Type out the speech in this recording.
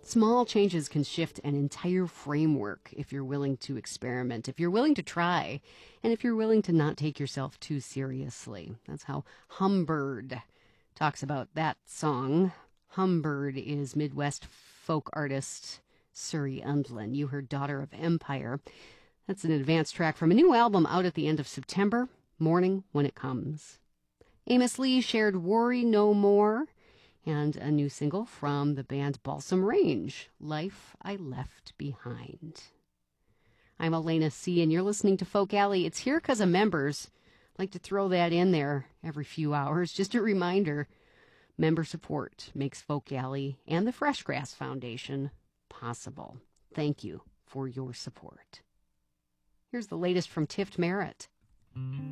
Small changes can shift an entire framework if you're willing to experiment, if you're willing to try, and if you're willing to not take yourself too seriously. That's how Humbird talks about that song. Humbird is Midwest folk artist Surrey Undlin. You heard Daughter of Empire. That's an advanced track from a new album out at the end of September, Morning When It Comes. Amos Lee shared Worry No More, and a new single from the band Balsam Range, Life I Left Behind. I'm Elena C., and you're listening to Folk Alley. It's here because of members. I'd like to throw that in there every few hours. Just a reminder, member support makes Folk Alley and the Freshgrass Foundation possible. Thank you for your support. Here's the latest from Tift Merritt.